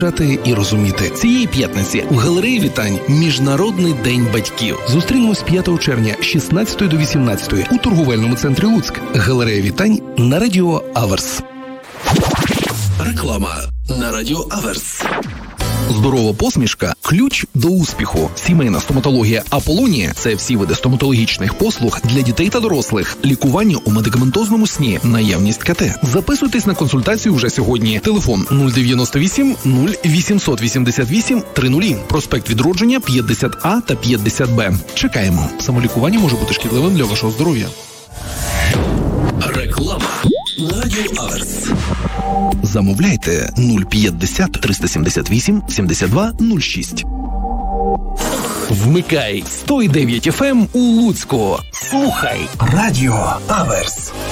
і розуміти. Цієї п'ятниці в галереї Вітань Міжнародний день батьків. Зустрінемось 5 червня з 16 до 18 у торговельному центрі Луцьк. Галерея Вітань на Радіо Аверс. Реклама на Радіо Аверс. Здорова посмішка – ключ до успіху. Сімейна стоматологія «Аполлонія» – це всі види стоматологічних послуг для дітей та дорослих. Лікування у медикаментозному сні, наявність КТ. Записуйтесь на консультацію вже сьогодні. Телефон 098 0888 30. Проспект Відродження 50А та 50Б. Чекаємо. Самолікування може бути шкідливим для вашого здоров'я. Реклама на Радіо Аверс. Замовляйте 050 378 72 06. Вмикай 109 FM у Луцьку. Слухай Радіо Аверс.